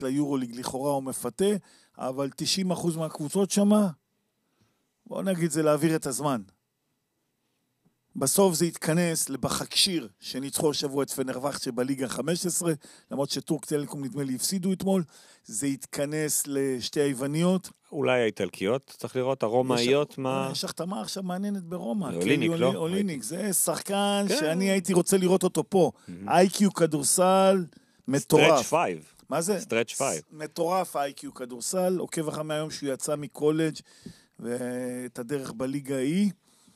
ליורוליג לכאורה הוא מפתה, אבל 90% מהקבוצות שמה, בוא נגיד זה להעביר את הזמן. בסוף זה יתכנס לבחקשיר, שניצחו השבוע את פנרבחצ'ה בליגה 15, למרות שטורק טלקום נדמה לי הפסידו אתמול, זה יתכנס לשתי היווניות. אולי האיטלקיות, צריך לראות, הרומאיות, מה... יש החתמה עכשיו מעניינת ברומא. אוליניק, לא? אוליניק, זה שחקן שאני הייתי רוצה לראות אותו פה. איי-קיו כדורסל, מטורף. סטרץ' 5. מה זה? סטרץ' 5. מטורף איי-קיו כדורסל, עוקב אחר מהיום שהוא יצא מקולג' ואת הדרך בליגה ההיא.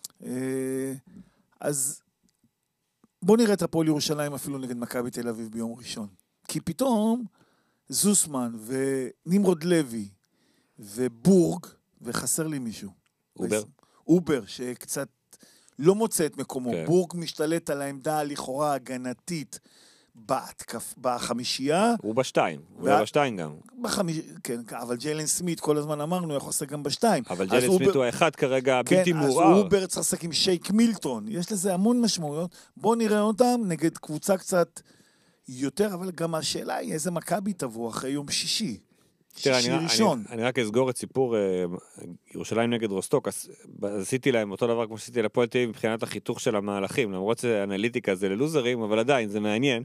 אז בוא נראה את הפועל ירושלים אפילו נגד מכבי תל אביב ביום ראשון. כי פתאום זוסמן ונמרוד לוי ובורג, וחסר לי מישהו. אובר, שקצת לא מוצא את מקומו. כן. בורג משתלט על העמדה לכאורה הגנתית בחמישייה. הוא בשתיים, הוא היה בשתיים גם. כן, אבל ג'יילן סמית כל הזמן אמרנו, יכול לעשות גם בשתיים. אבל ג'יילן סמית הוא האחד כרגע בלתי מעורער. אז אובר צריך לעשות עם שייק מילטון. יש לזה המון משמעויות. בואו נראה אותם נגד קבוצה קצת יותר, אבל גם השאלה היא איזה מכבי תבוא אחרי יום שישי. אני רק אסגור את סיפור ירושלים נגד רוסטוק, עשיתי להם אותו דבר כמו שעשיתי לפועל תל אביב מבחינת החיתוך של המהלכים, למרות שאנליטיקה זה ללוזרים, אבל עדיין זה מעניין.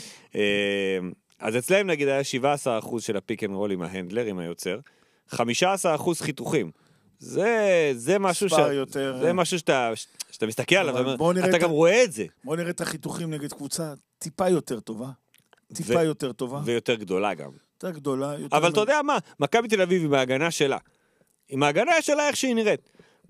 אז אצלהם נגיד היה 17% של הפיק אנד רול עם ההנדלר, עם היוצר, 15% חיתוכים. זה משהו זה משהו שאתה מסתכל עליו, אתה גם רואה את זה. בוא נראה את החיתוכים נגד קבוצה טיפה יותר טובה. טיפה יותר טובה. ויותר גדולה גם. יותר גדולה. אבל אתה יודע מה? מכבי תל אביב עם ההגנה שלה. עם ההגנה שלה איך שהיא נראית.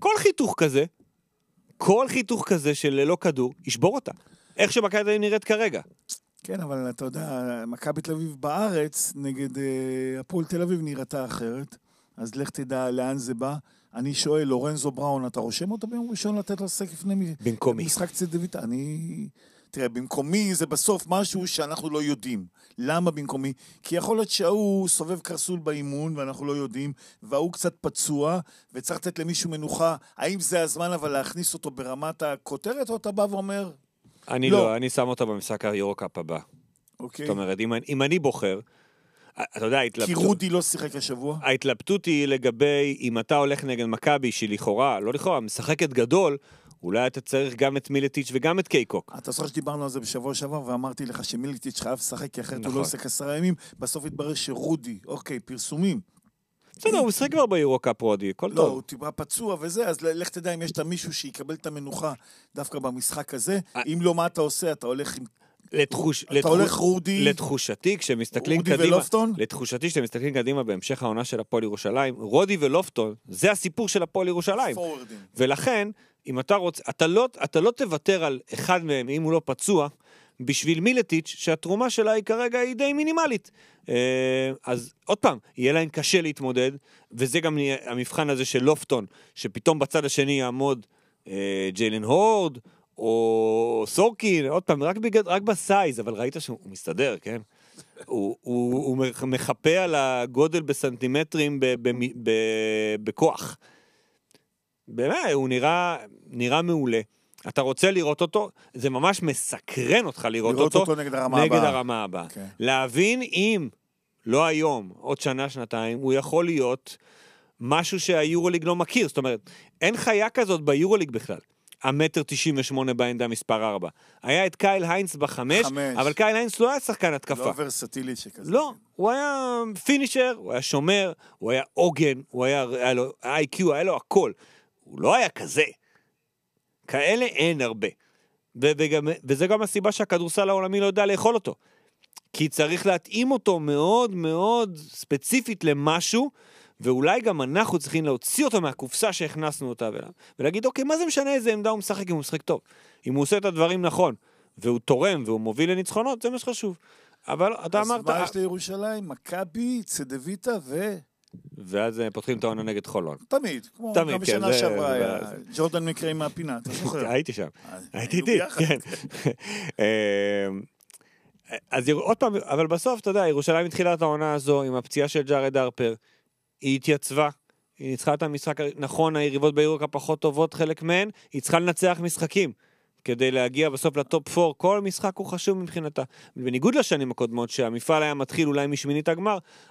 כל חיתוך כזה של ללא כדור, ישבור אותה. איך שמכבי תל אביב נראית כרגע. כן, אבל אתה יודע, מכבי תל אביב בארץ נגד הפועל תל אביב נראתה אחרת. אז לך תדע לאן זה בא. אני שואל, לורנזו בראון, אתה רושם אותו ביום ראשון לתת לו סק לפני משחק צדוויטה? תראה, במקומי זה בסוף משהו שאנחנו לא יודעים. למה במקומי? כי יכול להיות שהוא סובב קרסול באימון ואנחנו לא יודעים, והוא קצת פצוע וצריך לתת למישהו מנוחה. האם זה הזמן אבל להכניס אותו ברמת הכותרת או אתה בא ואומר? אני לא, אני שם אותו במשחק היורוקאפ הבא. אוקיי. זאת אומרת, אם אני בוחר, אתה יודע, כי רודי לא שיחק השבוע. ההתלבטות היא לגבי אם אתה הולך נגד מכבי שלכאורה, לא לכאורה, משחקת גדול, אולי אתה צריך גם את מילטיץ' וגם את קייקוק. אתה זוכר שדיברנו על זה בשבוע שעבר, ואמרתי לך שמילטיץ' חייב לשחק, כי אחרת הוא לא עושה 10 ימים, בסוף התברר שרודי, אוקיי, פרסומים. בסדר, הוא משחק כבר ביורוקאפ רודי, הכל טוב. לא, הוא טיפה פצוע וזה, אז לך תדע אם יש את מישהו שיקבל את המנוחה דווקא במשחק הזה, אם לא מה אתה עושה, אתה הולך עם... אתה הולך רודי... לתחושתי, כשמסתכלים קדימה בהמשך העונה של הפועל ירושלים, רודי ולופטון, זה הסיפור של הפועל ירושלים. ולכן, אם אתה רוצה, אתה לא תוותר על אחד מהם, אם הוא לא פצוע, בשביל מילטיץ' שהתרומה שלה היא כרגע היא די מינימלית. אז עוד פעם, יהיה להם קשה להתמודד, וזה גם המבחן הזה של לופטון, שפתאום בצד השני יעמוד ג'יילן הורד, או סורקין, עוד פעם, רק בסייז, אבל ראית שהוא מסתדר, כן? הוא מחפה על הגודל בסנטימטרים בכוח. באמת, הוא נראה מעולה. אתה רוצה לראות אותו, זה ממש מסקרן אותך לראות אותו נגד הרמה הבאה. להבין אם, לא היום, עוד שנה, שנתיים, הוא יכול להיות משהו שהיורוליג לא מכיר. זאת אומרת, אין חיה כזאת ביורוליג בכלל. 1.98 בעמדה מספר 4. היה את קייל היינס ב5, אבל קייל היינס לא היה שחקן התקפה. לא ורסטילית שכזה. לא, הוא היה פינישר, הוא היה שומר, הוא היה עוגן, היה לו IQ, היה לו הכל. הוא לא היה כזה. כאלה אין הרבה. וזה גם הסיבה שהכדורסל העולמי לא יודע לאכול אותו. כי צריך להתאים אותו מאוד מאוד ספציפית למשהו, ואולי גם אנחנו צריכים להוציא אותו מהקופסה שהכנסנו אותה ולהגיד, אוקיי, מה זה משנה איזה עמדה הוא משחק אם הוא משחק טוב? אם הוא עושה את הדברים נכון, והוא תורם והוא מוביל לניצחונות, זה מה שחשוב. אבל אתה אמרת... אז מה יש לירושלים? מכבי, צדוויטה ואז פותחים את העונה נגד חולון. תמיד, כמו גם בשנה שעברה היה. ג'ורדן מקרה מהפינה, אתה זוכר? הייתי שם. הייתי איתי, כן. אז עוד פעם, אבל בסוף, אתה יודע, ירושלים התחילה את העונה הזו עם הפציעה של ג'ארד הרפר. היא התייצבה, היא ניצחה את המשחק, נכון, היריבות ביורוקאפ פחות טובות, חלק מהן, היא צריכה לנצח משחקים, כדי להגיע בסוף לטופ 4, כל משחק הוא חשוב מבחינתה. בניגוד לשנים הקודמות, שהמפעל היה מתחיל אולי משמינית הגמר,